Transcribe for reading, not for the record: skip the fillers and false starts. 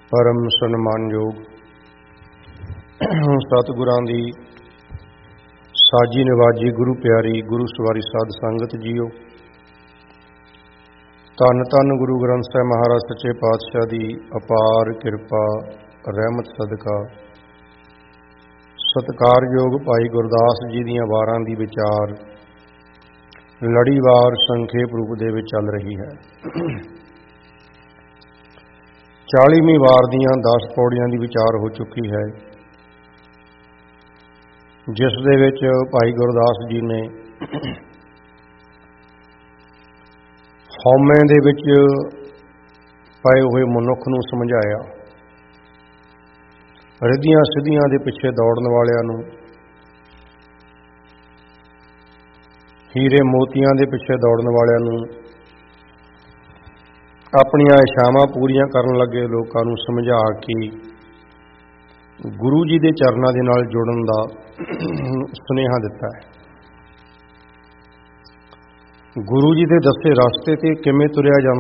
परम सन्मानयोग सतगुरां दी साजी नवाजी गुरु प्यारी गुरु सवारी साध संगत जीओ। धन धन गुरु ग्रंथ साहिब महाराज सच्चे पातशाह की अपार कृपा रहमत सदका सत्कारयोग भाई गुरदास जी दीआं वारां दी विचार लड़ीवार संखेप रूप दे विच चल रही है। 40वीं वार दीआं 10 पौड़ियां दी विचार हो चुकी है, जिस दे विच भाई गुरदास जी ने हौमे दे विच पए हुए मनुख नूं समझाया, रिद्धियां सिद्धियां दे पिछे दौड़न वालियां नूं, हीरे मोतियां दे पिछे दौड़न वालियां नूं, अपनियां इच्छावां पूरियां करन लगे लोकां नूं समझा के गुरु जी दे चरनां दे नाल जुड़न दा सुनेहा दिता है। गुरु जी दे दसे रस्ते ते किवें तुरिया जांदा